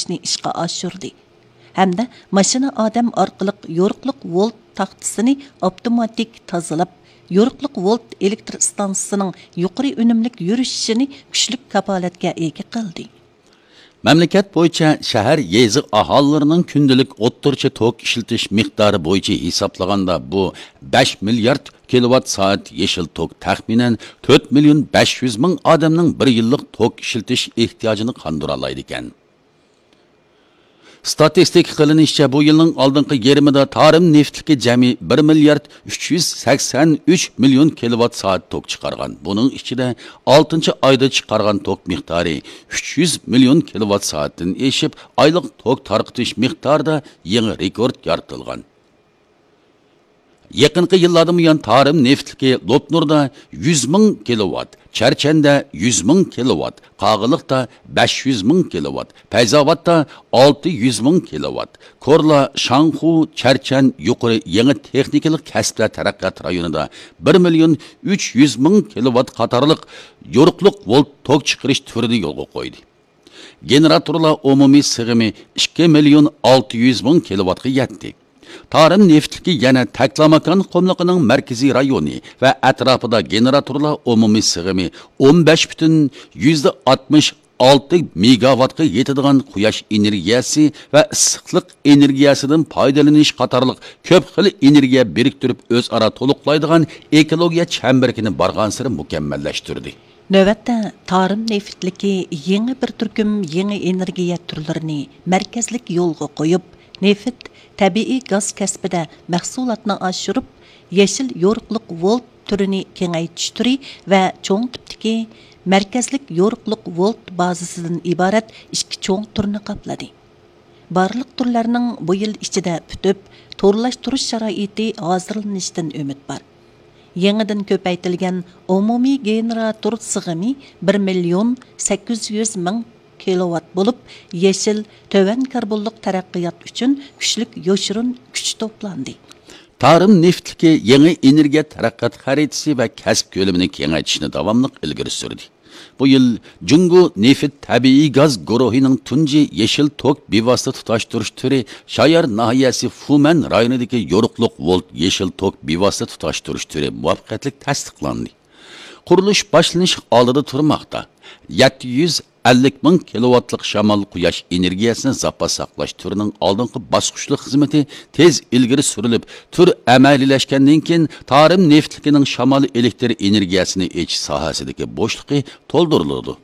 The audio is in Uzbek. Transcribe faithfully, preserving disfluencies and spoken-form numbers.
qurishni ishga oshirdi. Hamda mashina odam orqali yo'riqliq volt taxtasini avtomatik tozalab, yo'riqliq volt elektr stansiyasining yuqori unumlik yurishini kuchli kapolatga ega qildi. Mamlakat bo'yicha shahar yezi aholilarining kundalik o'ttircha tok ishlatish miqdori bo'yicha hisoblaganda bu besh milliard kilowatt soat yeşil tok taxminan to'rt million besh yuz ming odamning bir yillik tok ishlatish ehtiyojini qondira oladi ekan. Statistik qilinishicha bu yilning oldingi yarmida Tarim neftligi jami bir milliard uch yuz sakson uch million kilowatt soat tok chiqargan. Buning ichida oltinchi oyda chiqargan tok miqdori uch yuz million kilowatt soatdan eshib, oylik tok tarqitish miqdorida yangi rekord yaratilgan. Yaqinqi yillardan buyon Tarim neftligi Lopnurda yuz ming kilowatt, Charchanda yuz ming kilowatt, Qag'iliqda besh yuz ming kilowatt, Fayzovatda olti yuz ming kilowatt, Korla, Shanxu, Charchan yuqori yangi texnikalik kasblar taraqqiyot rayonida bir million uch yuz ming kilowatt qatorliq yo'riqliq volt tok chiqarish turini yo'lga qo'ydi. Generatorlar umumiy sig'imi ikki million olti yuz ming kilowattga yetdi. Tarim neftligi yana Taklamakan qumliqining markaziy rayoni va atrofida generatorlar umumiy sig'imi o'n besh butun oltmish olti megawattga yetadigan quyosh energiyasi va issiqlik energiyasidan foydalanish qatorliq ko'p xil energiya biriktirib o'zaro to'liqlaydigan ekologiya chambarkini borgan sari mukammallashtirdi. Növətdə Tarim neftligi yangi bir turkum yangi energiya turlarini markazlik yo'lga qo'yib, neft tabiiy gaz kasbida mahsulotni oshirib, yeşil yo'riqliq volt turini kengaytirish turi va cho'ng tipdagi markazlik yo'riqliq volt bazasidan iborat ikki cho'ng turni qopladi. Barliq turlarning bu yil ichida putib, to'rlashtirish sharoiti hozirlanishdan umid bor. Yangidan ko'paytirilgan umumiy generator sig'imi bir million sakkiz yuz ming kilowatt bo'lib, yeşil töven karbonliq taraqqiyot uchun kuchlik yoshirun kuch to'plandi. Tarim neftligi yangi energiya taraqqiyot xaritasi va kasb ko'lamini kengaytirishni davomli ilgari surdi. Bu yil Jungo neft tabiiy gaz guruhining tunji yeşil tok bevosita tutashtirish turi Shayar nahiyasi Fuman rayonidagi yo'riqliq volt yeşil tok bevosita tutashtirish turi muvaffaqiyatli tasdiqlandi. Qurilish boshlanish oldida turmoqda. yetti yuz ellik ming kilowattlik shamol quyosh energiyasini zapas saqlash turining oldingi bosqichli xizmati tez ilgari surilib, tur amaliylashgandan keyin Tarim neftligining shamol elektr energiyasini echish sohasidagi bo'shliqi to'ldiriladi.